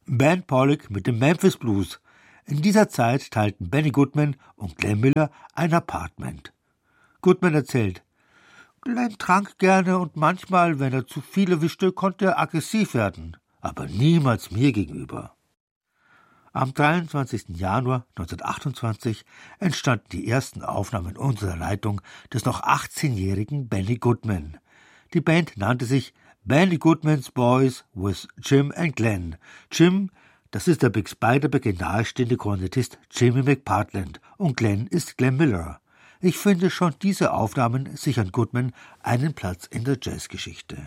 Ben Pollock mit dem Memphis Blues. In dieser Zeit teilten Benny Goodman und Glenn Miller ein Apartment. Goodman erzählt: Glenn trank gerne und manchmal, wenn er zu viel erwischte, konnte er aggressiv werden, aber niemals mir gegenüber. Am 23. Januar 1928 entstanden die ersten Aufnahmen unserer Leitung des noch 18-jährigen Benny Goodman. Die Band nannte sich Benny Goodman's Boys with Jim and Glenn. Jim, das ist der Big Spider-Bag nahestehende Kornettist Jimmy McPartland, und Glenn ist Glenn Miller. Ich finde, schon diese Aufnahmen sichern Goodman einen Platz in der Jazzgeschichte.